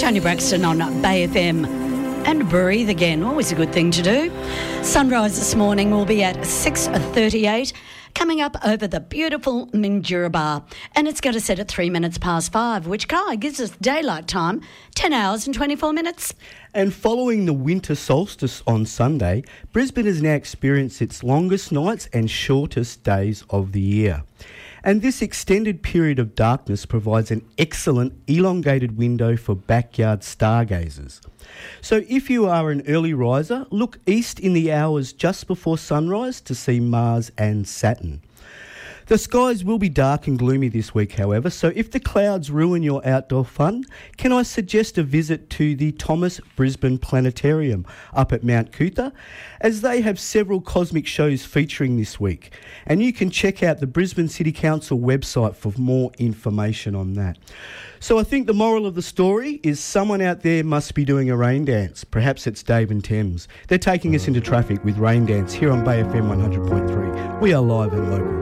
Tony Braxton on Bay FM. And breathe again, always a good thing to do. Sunrise this morning will be at 6:38, coming up over the beautiful Mildura Bar. And it's going to set at 3 minutes past 5, which gives us daylight time, 10 hours and 24 minutes. And following the winter solstice on Sunday, Brisbane has now experienced its longest nights and shortest days of the year. And this extended period of darkness provides an excellent elongated window for backyard stargazers. So if you are an early riser, look east in the hours just before sunrise to see Mars and Saturn. The skies will be dark and gloomy this week, however, so if the clouds ruin your outdoor fun, can I suggest a visit to the Thomas Brisbane Planetarium up at Mount Cootha, as they have several cosmic shows featuring this week. And you can check out the Brisbane City Council website for more information on that. So I think the moral of the story is someone out there must be doing a rain dance. Perhaps it's Dave and Thames. They're taking us into traffic with Rain Dance here on Bay FM 100.3. We are live and local.